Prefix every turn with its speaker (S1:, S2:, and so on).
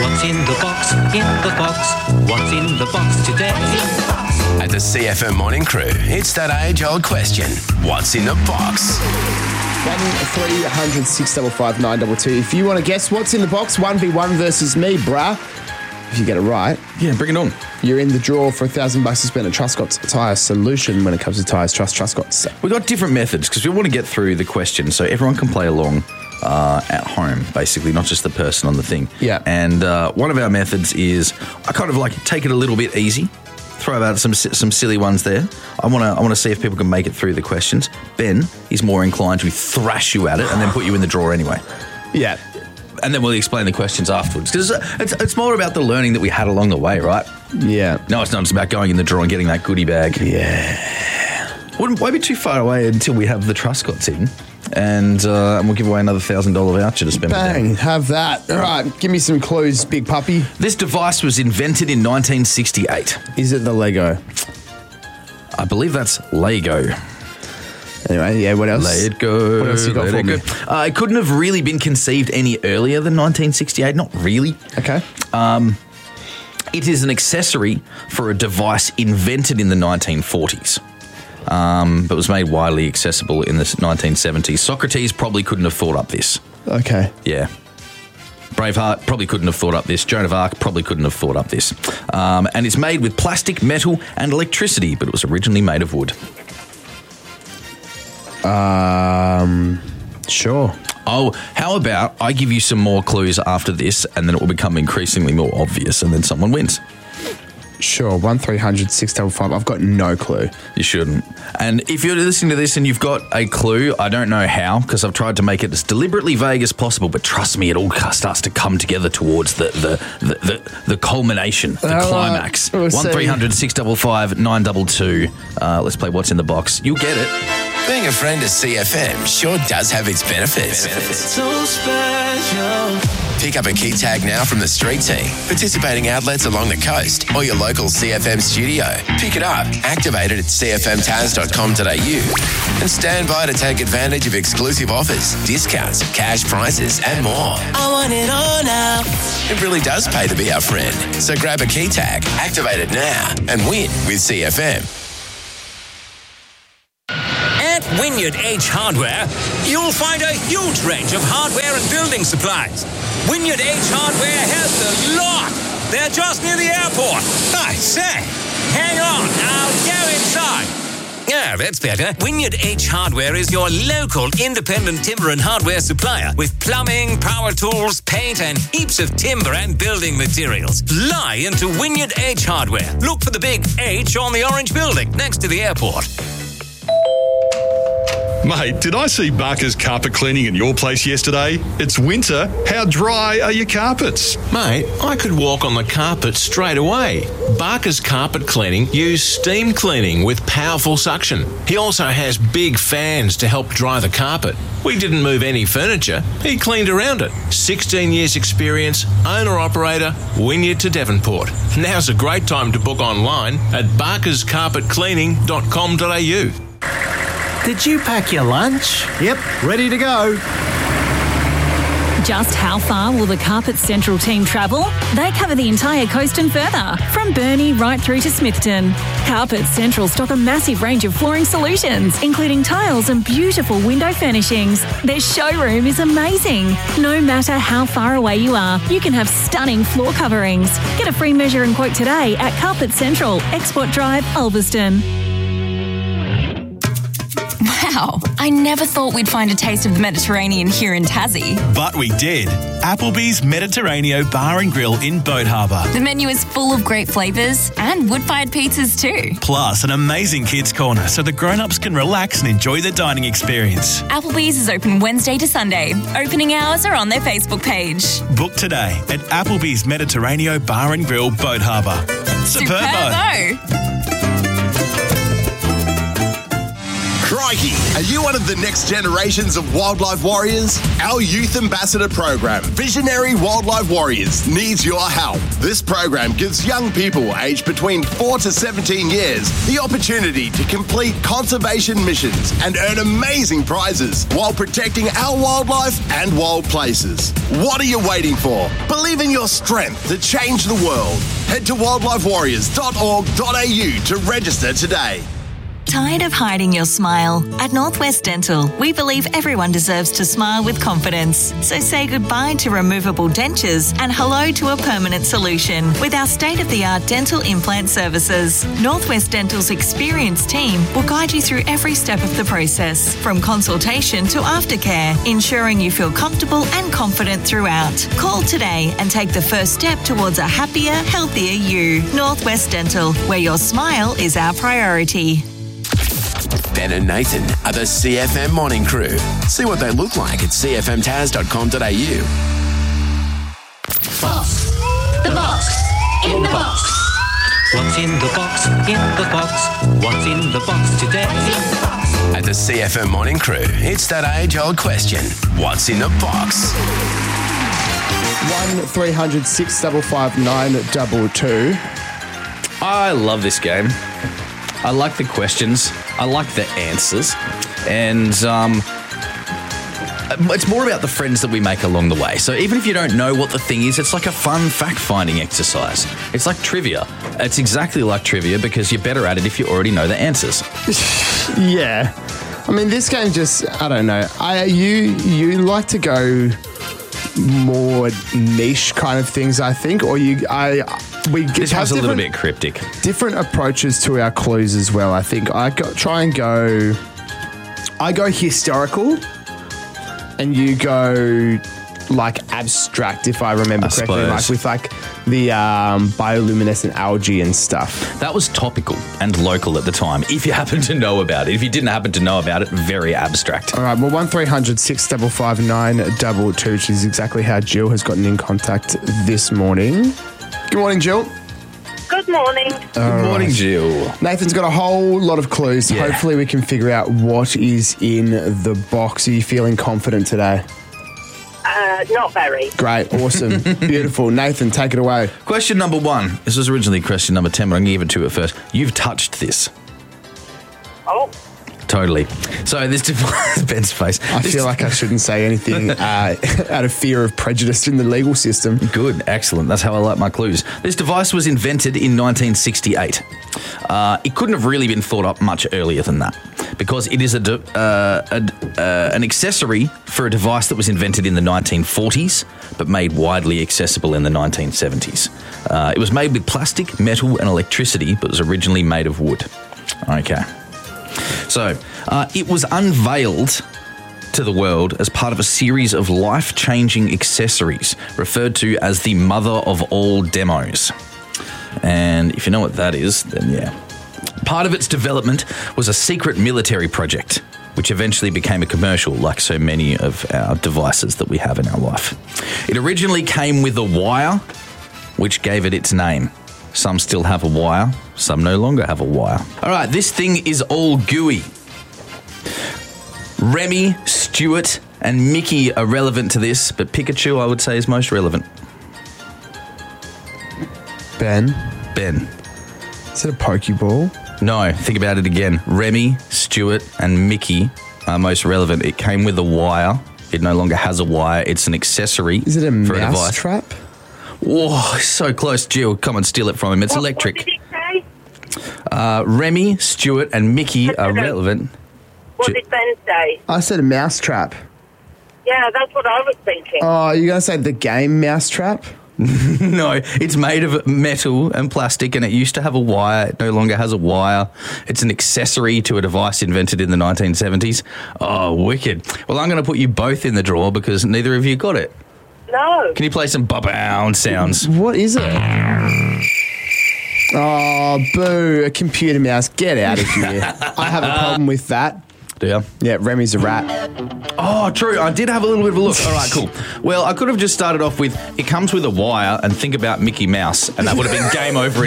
S1: What's in the box? In the box. What's in the box today?
S2: At the CFM Morning Crew, it's that age-old question. What's in the box?
S3: 1300 655 922. If you want to guess what's in the box, 1v1 versus me, bruh. If you get it right,
S4: Yeah, bring it on.
S3: you're in the draw for $1,000 to spend at Truscott's Tyre Solution. When it comes to tyres, trust Truscott's.
S4: We've got different methods because we want to get through the question so everyone can play along at home, basically, not just the person on the thing.
S3: Yeah.
S4: And one of our methods is I kind of like take it a little bit easy, throw out some silly ones there. I want to see if people can make it through the questions. Ben is more inclined to thrash you at it and then put you in the draw anyway.
S3: Yeah.
S4: And then we'll explain the questions afterwards. Because it's more about the learning that we had along the way, right?
S3: Yeah.
S4: No, it's not. It's about going in the draw and getting that goodie bag.
S3: Yeah.
S4: Won't be too far away until we have the Truscotts in. And we'll give away another $1,000 voucher to spend.
S3: Bang, have that. All right, give me some clues, big puppy.
S4: This device was invented in 1968.
S3: Is it the Lego?
S4: I believe that's Lego.
S3: Anyway, yeah, what else?
S4: Let it go.
S3: What else you got for me?
S4: It couldn't have really been conceived any earlier than 1968. Not really.
S3: Okay.
S4: It is an accessory for a device invented in the 1940s. But was made widely accessible in the 1970s. Socrates probably couldn't have thought up this.
S3: Okay.
S4: Yeah. Braveheart probably couldn't have thought up this. Joan of Arc probably couldn't have thought up this. And it's made with plastic, metal, and electricity, but it was originally made of wood.
S3: Sure.
S4: Oh, how about I give you some more clues after this, and then it will become increasingly more obvious, and then someone wins.
S3: Sure, 1300 655. I've got no clue.
S4: You shouldn't. And if you're listening to this and you've got a clue, I don't know how, because I've tried to make it as deliberately vague as possible, but trust me, it all starts to come together towards the culmination, the climax.
S3: We'll
S4: 1300 655 922. Let's play What's in the Box. You'll get it.
S2: Being a friend of CFM sure does have its benefits.
S1: So special.
S2: Pick up a key tag now from the street team, participating outlets along the coast, or your local CFM studio. Pick it up, activate it at cfmtaz.com.au, and stand by to take advantage of exclusive offers, discounts, cash prizes, and more.
S1: I want it all now.
S2: It really does pay to be our friend. So grab a key tag, activate it now, and win with CFM.
S5: At Wynyard H Hardware, you'll find a huge range of hardware and building supplies. Wynyard H Hardware has the lot. They're just near the airport. I say, hang on, I'll go inside. Yeah, that's better. Wynyard H Hardware is your local independent timber and hardware supplier with plumbing, power tools, paint, and heaps of timber and building materials. Fly into Wynyard H Hardware. Look for the big H on the orange building next to the airport.
S6: Mate, did I see Barker's carpet cleaning at your place yesterday? It's winter. How dry are your carpets?
S7: Mate, I could walk on the carpet straight away. Barker's Carpet Cleaning use steam cleaning with powerful suction. He also has big fans to help dry the carpet. We didn't move any furniture. He cleaned around it. 16 years experience, owner-operator, Wynyard to Devonport. Now's a great time to book online at barkerscarpetcleaning.com.au.
S8: Did you pack your lunch?
S9: Yep, ready to go.
S10: Just how far will the Carpet Central team travel? They cover the entire coast and further, from Burnie right through to Smithton. Carpet Central stock a massive range of flooring solutions, including tiles and beautiful window furnishings. Their showroom is amazing. No matter how far away you are, you can have stunning floor coverings. Get a free measure and quote today at Carpet Central, Export Drive, Ulverston.
S11: Wow, I never thought we'd find a taste of the Mediterranean here in Tassie.
S12: But we did. Applebee's Mediterraneo Bar and Grill in Boat Harbour.
S11: The menu is full of great flavours and wood-fired pizzas too.
S12: Plus an amazing kids' corner so the grown-ups can relax and enjoy the dining experience.
S11: Applebee's is open Wednesday to Sunday. Opening hours are on their Facebook page.
S12: Book today at Applebee's Mediterraneeo Bar and Grill, Boat Harbour. Superbo!
S9: Crikey, are you one of the next generations of wildlife warriors? Our Youth Ambassador program, Visionary Wildlife Warriors, needs your help. This program gives young people aged between 4 to 17 years the opportunity to complete conservation missions and earn amazing prizes while protecting our wildlife and wild places. What are you waiting for? Believe in your strength to change the world. Head to wildlifewarriors.org.au to register today.
S13: Tired of hiding your smile? At Northwest Dental, we believe everyone deserves to smile with confidence. So say goodbye to removable dentures and hello to a permanent solution with our state-of-the-art dental implant services. Northwest Dental's experienced team will guide you through every step of the process, from consultation to aftercare, ensuring you feel comfortable and confident throughout. Call today and take the first step towards a happier, healthier you. Northwest Dental, where your smile is our priority.
S2: Ben and Nathan are the CFM Morning Crew. See what they look like at cfmtaz.com.au.
S1: Box. The box. In the box. What's in the box? In the box. What's in the box today?
S2: At the CFM Morning Crew, it's that age-old question. What's in the box?
S3: 1300 655 922.
S4: I love this game. I like the questions. I like the answers. And it's more about the friends that we make along the way. So even if you don't know what the thing is, it's like a fun fact-finding exercise. It's like trivia. It's exactly like trivia because you're better at it if you already know the answers.
S3: Yeah. I mean, this game just, I don't know. You like to go more niche kind of things, I think, or this
S4: one's a little bit cryptic.
S3: Different approaches to our clues as well. I think I go historical, and you go like abstract, if I remember correctly, like with like the bioluminescent algae and stuff.
S4: That was topical and local at the time, if you happen to know about it. If you didn't happen to know about it, very abstract.
S3: All right, well, 1300 655 922, which is exactly how Jill has gotten in contact this morning. Good morning, Jill.
S14: Good morning.
S4: Good morning, Jill.
S3: Nathan's got a whole lot of clues. Yeah. Hopefully we can figure out what is in the box. Are you feeling confident today?
S14: Not very.
S3: Great, awesome, beautiful. Nathan, take it away.
S4: Question number 1. This was originally question number 10, but I'm going to give it to you at first. You've touched this.
S14: Oh.
S4: Totally. So this Ben's face.
S3: I feel like I shouldn't say anything out of fear of prejudice in the legal system.
S4: Good, excellent. That's how I like my clues. This device was invented in 1968. It couldn't have really been thought up much earlier than that because it is an accessory for a device that was invented in the 1940s but made widely accessible in the 1970s. It was made with plastic, metal and electricity but was originally made of wood. Okay. So, it was unveiled to the world as part of a series of life-changing accessories referred to as the mother of all demos. And if you know what that is, then yeah. Part of its development was a secret military project, which eventually became a commercial like so many of our devices that we have in our life. It originally came with a wire, which gave it its name. Some still have a wire, some no longer have a wire. All right, this thing is all gooey. Remy, Stuart, and Mickey are relevant to this, but Pikachu, I would say, is most relevant.
S3: Ben. Is it a Pokeball?
S4: No, think about it again. Remy, Stuart, and Mickey are most relevant. It came with a wire. It no longer has a wire. It's an accessory.
S3: Is it a
S4: for
S3: mouse
S4: a device.
S3: trap?
S4: Whoa, so close. Jill, come and steal it from him. It's electric.
S14: What did he say?
S4: Remy, Stuart, and Mickey are relevant.
S14: What did Ben say?
S3: I said a mouse trap.
S14: Yeah, that's what I was thinking.
S3: Oh, you're going to say the game Mousetrap?
S4: No, it's made of metal and plastic and it used to have a wire. It no longer has a wire. It's an accessory to a device invented in the 1970s. Oh, wicked. Well, I'm going to put you both in the draw because neither of you got it.
S14: No.
S4: Can you play some ba-bound sounds?
S3: What is it? Oh, boo, a computer mouse. Get out of here. I have a problem with that.
S4: Do you?
S3: Yeah, Remy's a rat.
S4: Oh, true. I did have a little bit of a look. All right, cool. Well, I could have just started off with, it comes with a wire and think about Mickey Mouse, and that would have been game over